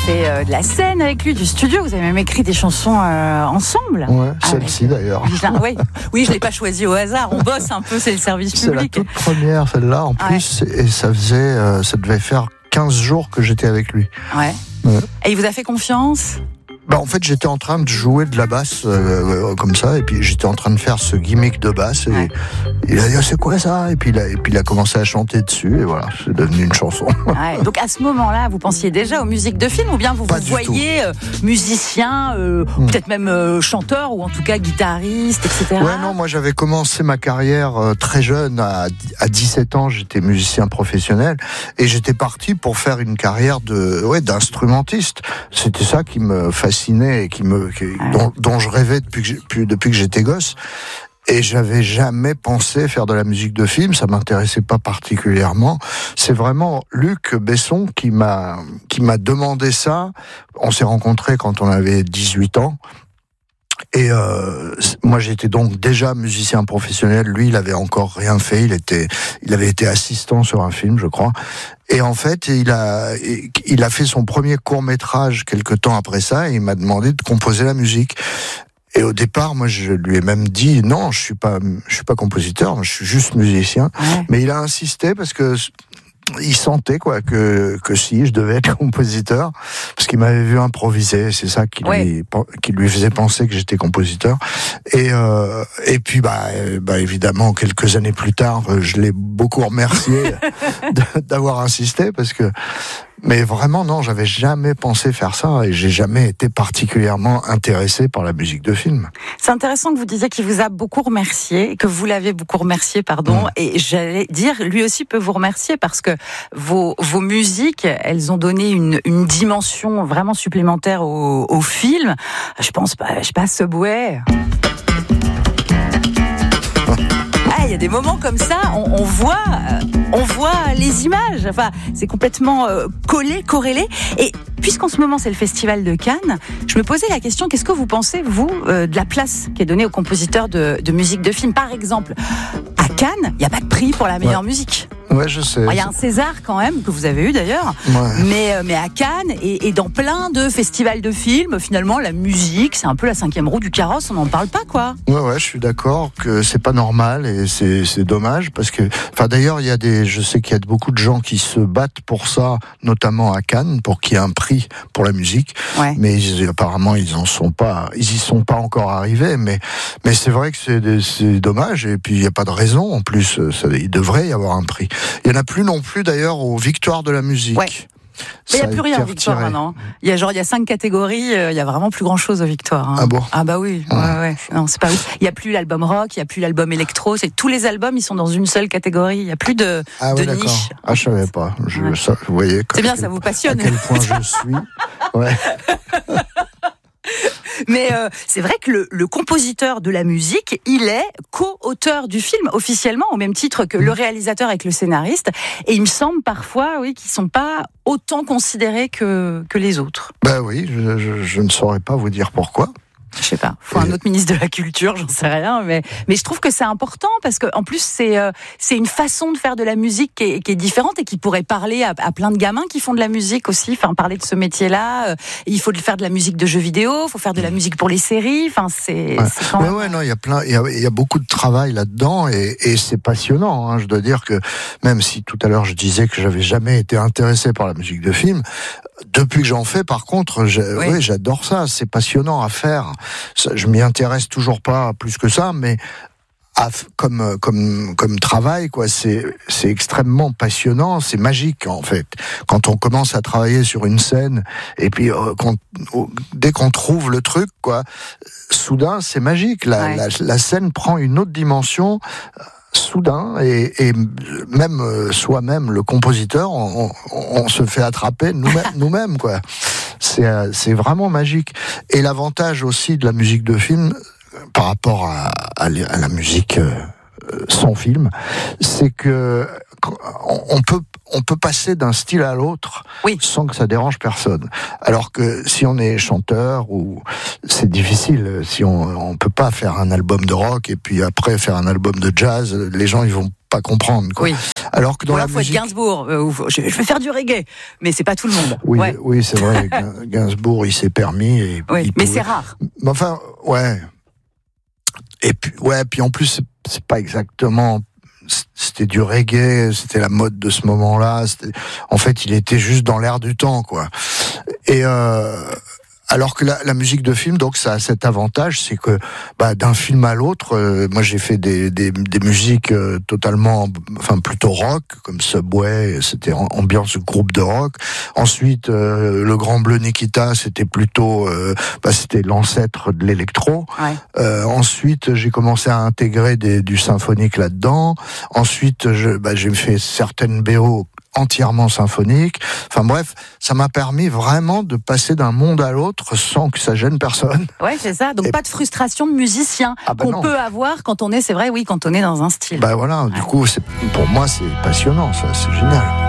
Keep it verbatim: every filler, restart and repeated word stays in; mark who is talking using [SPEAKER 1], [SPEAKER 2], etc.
[SPEAKER 1] fait euh, de la scène avec lui, du studio. Vous avez même écrit des chansons euh, ensemble.
[SPEAKER 2] Ouais, celle-ci avec... d'ailleurs.
[SPEAKER 1] Oui, oui, je l'ai pas choisi au hasard. On bosse un peu, c'est le service public.
[SPEAKER 2] C'est la toute première, celle-là, en plus, ouais. Et ça faisait, euh, ça devait faire quinze jours que j'étais avec lui.
[SPEAKER 1] Ouais. ouais. Et il vous a fait confiance ?
[SPEAKER 2] Bah en fait, j'étais en train de jouer de la basse euh, comme ça, et puis j'étais en train de faire ce gimmick de basse, et ouais. Il a dit c'est quoi ça, et puis il a, et puis il a commencé à chanter dessus, et voilà, c'est devenu une chanson.
[SPEAKER 1] Ouais, donc à ce moment-là, vous pensiez déjà aux musiques de film, ou bien vous
[SPEAKER 2] Pas
[SPEAKER 1] vous voyez euh, musicien, euh, hmm. peut-être même euh, chanteur, ou en tout cas guitariste, et cetera.
[SPEAKER 2] Ouais, non, moi j'avais commencé ma carrière euh, très jeune, à, à dix-sept ans, j'étais musicien professionnel, et j'étais parti pour faire une carrière de, ouais, d'instrumentiste. C'était ça qui me fascinait. Et qui me, qui, ouais. dont, dont je rêvais depuis que, depuis que j'étais gosse. Et j'avais jamais pensé faire de la musique de film, ça m'intéressait pas particulièrement. C'est vraiment Luc Besson qui m'a, qui m'a demandé ça. On s'est rencontrés quand on avait dix-huit ans. Et euh, moi j'étais donc déjà musicien professionnel, lui il avait encore rien fait, il était, il avait été assistant sur un film je crois, et en fait il a, il a fait son premier court-métrage quelque temps après ça, et il m'a demandé de composer la musique. Et au départ, moi, je lui ai même dit non, je suis pas, je suis pas compositeur, je suis juste musicien. Ouais. Mais il a insisté parce que il sentait quoi que que si je devais être compositeur, parce qu'il m'avait vu improviser, c'est ça qui ouais. lui qui lui faisait penser que j'étais compositeur. Et euh, et puis bah bah évidemment quelques années plus tard, je l'ai beaucoup remercié d'avoir insisté, parce que mais vraiment non, j'avais jamais pensé faire ça, et j'ai jamais été particulièrement intéressé par la musique de film.
[SPEAKER 1] C'est intéressant que vous disiez qu'il vous a beaucoup remercié, que vous l'avez beaucoup remercié, pardon, mmh. et j'allais dire, lui aussi peut vous remercier, parce que vos, vos musiques, elles ont donné une, une dimension vraiment supplémentaire au, au film. Je pense pas, je sais pas, Subway. Il y a des moments comme ça, on, on voit, on voit les images. Enfin, c'est complètement euh, collé, corrélé. Et puisqu'en ce moment c'est le festival de Cannes, je me posais la question, qu'est-ce que vous pensez vous euh, de la place qui est donnée aux compositeurs de, de musique de film ? Par exemple, à Cannes, il n'y a pas de prix pour la meilleure ouais. musique.
[SPEAKER 2] Ouais, je sais.
[SPEAKER 1] Il y a un César quand même que vous avez eu d'ailleurs, ouais. mais mais à Cannes et, et dans plein de festivals de films, finalement la musique c'est un peu la cinquième roue du carrosse, on n'en parle pas quoi.
[SPEAKER 2] Ouais ouais, je suis d'accord que c'est pas normal, et c'est c'est dommage, parce que enfin d'ailleurs il y a des, je sais qu'il y a beaucoup de gens qui se battent pour ça, notamment à Cannes, pour qu'il y ait un prix pour la musique, ouais. mais ils, apparemment ils en sont pas, ils y sont pas encore arrivés, mais mais c'est vrai que c'est c'est dommage, et puis il y a pas de raison en plus, ça, il devrait y avoir un prix. Il n'y en a plus non plus d'ailleurs aux victoires de la musique.
[SPEAKER 1] Ouais. Mais il n'y a plus rien aux victoires maintenant. Il y a genre, il y a cinq catégories, euh, il n'y a vraiment plus grand chose aux victoires. Hein.
[SPEAKER 2] Ah bon ?
[SPEAKER 1] Ah bah oui, ouais, ouais. Non, c'est pas ouf. Il n'y a plus l'album rock, il n'y a plus l'album électro, c'est tous les albums, ils sont dans une seule catégorie. Il n'y a plus de,
[SPEAKER 2] ah
[SPEAKER 1] de
[SPEAKER 2] ouais,
[SPEAKER 1] niche.
[SPEAKER 2] Ah, je savais pas. Je, ouais. ça, vous voyez.
[SPEAKER 1] C'est bien, quel, ça vous passionne.
[SPEAKER 2] À quel point je suis. Ouais.
[SPEAKER 1] Mais euh, c'est vrai que le, le compositeur de la musique, il est co-auteur du film officiellement, au même titre que le réalisateur avec le scénariste. Et il me semble parfois, oui, qu'ils sont pas autant considérés que que les autres.
[SPEAKER 2] Ben oui, je, je, je ne saurais pas vous dire pourquoi.
[SPEAKER 1] Je sais pas, faut un autre ministre de la culture, j'en sais rien, mais mais je trouve que c'est important, parce que en plus c'est euh, c'est une façon de faire de la musique qui est, qui est différente, et qui pourrait parler à, à plein de gamins qui font de la musique aussi, enfin parler de ce métier-là. Euh, il faut faire de la musique de jeux vidéo, il faut faire de la musique pour les séries, enfin c'est.
[SPEAKER 2] Ouais.
[SPEAKER 1] c'est quand même...
[SPEAKER 2] ouais, ouais, non, il y a plein, il y a, il y a beaucoup de travail là-dedans, et, et c'est passionnant. Hein, je dois dire que même si tout à l'heure je disais que j'avais jamais été intéressé par la musique de film, depuis que j'en fais, par contre, j'ai, oui. ouais, j'adore ça. C'est passionnant à faire. Ça, je m'y intéresse toujours pas plus que ça, mais à, comme comme comme travail, quoi, c'est c'est extrêmement passionnant. C'est magique en fait. Quand on commence à travailler sur une scène, et puis euh, quand, euh, dès qu'on trouve le truc, quoi, soudain, c'est magique. La, ouais. la, la scène prend une autre dimension. Soudain, et, et même euh, soi-même, le compositeur, on, on, on se fait attraper nous-mêmes, nous-mêmes quoi. C'est, euh, c'est vraiment magique. Et l'avantage aussi de la musique de film, euh, par rapport à, à, à la musique euh, sans film, c'est que on, on peut on peut passer d'un style à l'autre, oui, sans que ça dérange personne. Alors que si on est chanteur, ou c'est difficile, si on on peut pas faire un album de rock et puis après faire un album de jazz, les gens ils vont pas comprendre, quoi.
[SPEAKER 1] Oui.
[SPEAKER 2] Alors que dans
[SPEAKER 1] Ou
[SPEAKER 2] la
[SPEAKER 1] alors, faut
[SPEAKER 2] musique,
[SPEAKER 1] être Gainsbourg, euh, ou faut- je, je vais faire du reggae, mais c'est pas tout le monde.
[SPEAKER 2] oui,
[SPEAKER 1] Ouais.
[SPEAKER 2] oui, c'est vrai. Gainsbourg, il s'est permis. Et
[SPEAKER 1] Oui,
[SPEAKER 2] il
[SPEAKER 1] mais
[SPEAKER 2] pouvait-
[SPEAKER 1] c'est rare.
[SPEAKER 2] Mais enfin, ouais. Et puis, ouais, puis en plus, c'est, c'est pas exactement. C'était du reggae, c'était la mode de ce moment-là. C'était, en fait, il était juste dans l'air du temps, quoi. Et euh, alors que la, la musique de film, donc, ça a cet avantage, c'est que bah, d'un film à l'autre, euh, moi, j'ai fait des, des, des musiques euh, totalement, enfin, plutôt rock, comme Subway, c'était ambiance groupe de rock. Ensuite, euh, Le Grand Bleu Nikita, c'était plutôt, euh, bah, c'était l'ancêtre de l'électro.
[SPEAKER 1] Ouais.
[SPEAKER 2] Euh, ensuite, j'ai commencé à intégrer des, du symphonique là-dedans. Ensuite, je, bah, j'ai fait certaines B O entièrement symphoniques. Enfin bref, ça m'a permis vraiment de passer d'un monde à l'autre sans que ça gêne personne.
[SPEAKER 1] Ouais, c'est ça. Donc
[SPEAKER 2] Et-
[SPEAKER 1] pas de frustration de musicien
[SPEAKER 2] Ah bah
[SPEAKER 1] qu'on
[SPEAKER 2] non.
[SPEAKER 1] peut avoir quand on est, c'est vrai, oui, quand on est dans un style.
[SPEAKER 2] Bah voilà, du coup, c'est, pour moi, c'est passionnant, ça, c'est génial.